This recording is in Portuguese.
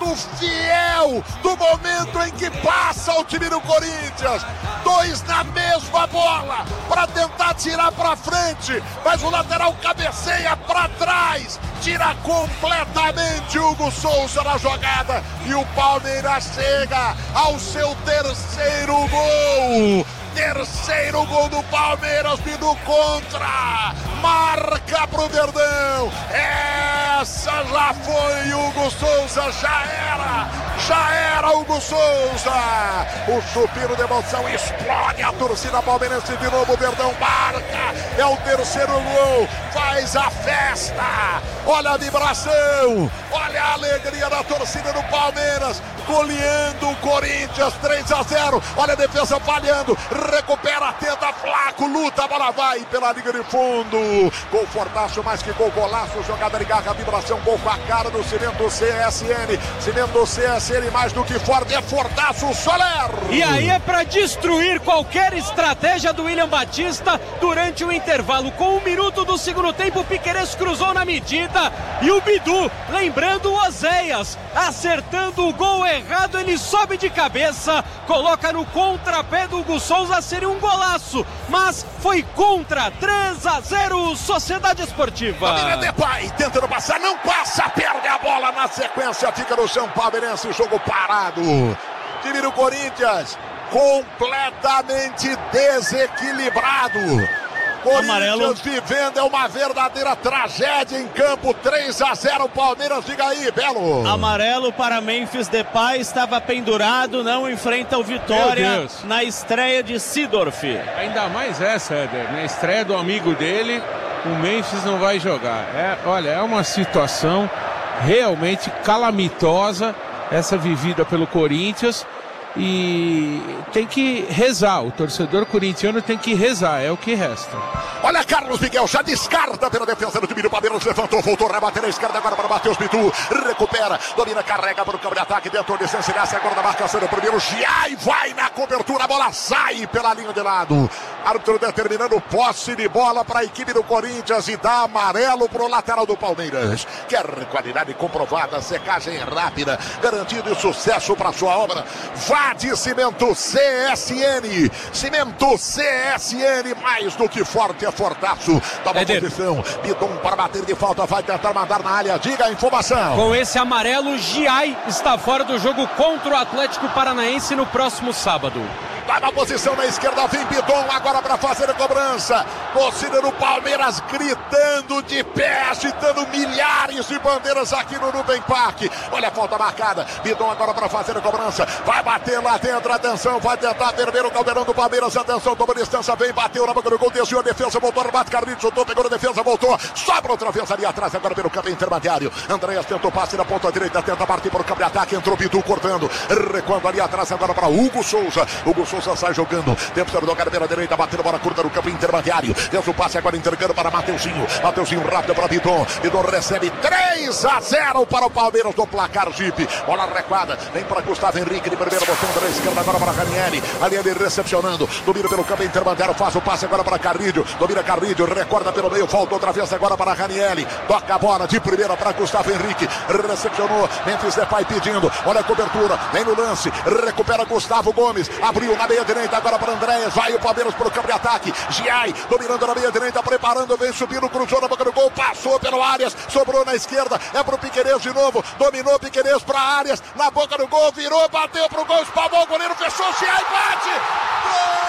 testemunho fiel do momento em que passa o time do Corinthians. 2 na mesma bola para tentar tirar para frente, mas o lateral cabeceia para trás, tira completamente Hugo Souza na jogada e o Palmeiras chega ao seu terceiro gol. Terceiro gol do Palmeiras, vindo contra, marca pro Verdão, essa já foi Hugo Souza, já era Hugo Souza, o supino de emoção explode, a torcida palmeirense de novo, o Verdão marca, é o terceiro gol, faz a festa, olha a vibração, olha a alegria da torcida do Palmeiras, goleando o Corinthians 3-0, olha a defesa falhando, recupera, tenta, Flaco, luta, a bola vai pela linha de fundo, gol fortaço, mais que gol, golaço, jogada de garra, vibração, gol com a cara do Cimento CSN, Cimento CSN mais do que forte, é fortaço, Soler! E aí é para destruir qualquer estratégia do William Batista durante o intervalo, com 1 minuto do segundo tempo, o Piquerez cruzou na medida e o Bidu, lembrando o Oséias, acertando o gol errado, ele sobe de cabeça, coloca no contrapé do Hugo Souza, seria um golaço, mas foi contra. 3-0 Sociedade Esportiva. Domina Depay, tentando passar, não passa, perde a bola na sequência, fica no chão palmeirense, jogo parado. Time do Corinthians completamente desequilibrado. Corinthians vivendo, é uma verdadeira tragédia em campo, 3-0 Palmeiras, diga aí, Belo. Amarelo para Memphis Depay, estava pendurado, não enfrenta o Vitória na estreia de Seedorf. Ainda mais essa, Éder, na estreia do amigo dele, o Memphis não vai jogar. Olha, é uma situação realmente calamitosa, essa vivida pelo Corinthians. E tem que rezar, o torcedor corintiano tem que rezar, é o que resta. Olha, Carlos Miguel já descarta pela defesa do time do Palmeiras, levantou, voltou, rebater na esquerda agora para Matheus Bidu, recupera, domina, carrega para o campo de ataque, dentro de Sancinhace, agora na marcação do primeiro, Giai vai na cobertura, a bola sai pela linha de lado, árbitro determinando posse de bola para a equipe do Corinthians e dá amarelo para o lateral do Palmeiras. Quer qualidade comprovada, secagem rápida, garantido e sucesso para sua obra, vá de Cimento CSN, Cimento CSN, mais do que forte, é fortaço, toma posição, Bidon para bater de falta, vai tentar mandar na área, diga a informação. Com esse amarelo, Giai está fora do jogo contra o Atlético Paranaense no próximo sábado. Vai na posição na esquerda, vem Bidon agora para fazer a cobrança. Torcida do Palmeiras gritando de pé, agitando milhares de bandeiras aqui no Nubem Parque. Olha a falta marcada. Bidon agora para fazer a cobrança. Vai bater lá dentro, atenção, vai tentar perder o caldeirão do Palmeiras. Atenção, toma distância, vem, bateu na boca do gol, desviou a defesa, voltou, rebate, Carlinhos, chutou, pegou a defesa, voltou. Sobra outra vez ali atrás, agora pelo campo intermediário. Andréas tentou passe na ponta direita, tenta partir para o campo de ataque, entrou Bidu cortando, recuando ali atrás agora para Hugo Souza. Hugo Souza sai jogando, tempo de jogar pela direita, batendo bola curta no campo intermediário, fez o passe agora entregando para Mateuzinho, Mateuzinho rápido para Bidon, Bidon recebe 3-0 para o Palmeiras do placar Jeep, bola recuada, vem para Gustavo Henrique de primeira, botão da esquerda agora para Ranieri, Ranieri recepcionando, domina pelo campo intermediário, faz o passe agora para Carrilho, domina Carrilho, recorda pelo meio, falta outra vez agora para Ranieri, toca a bola de primeira para Gustavo Henrique, recepcionou, Memphis Depay pedindo, olha a cobertura, vem no lance, recupera Gustavo Gomes, abriu na meia direita agora para Andréas, vai o Palmeiras para o campo de ataque, Giai dominando na meia direita, preparando, vem subindo, cruzou na boca do gol, passou pelo Arias, sobrou na esquerda, é pro Piquerez de novo, dominou Piquerez para Arias, na boca do gol, virou, bateu pro gol, espalmou o goleiro, fechou, Giai bate!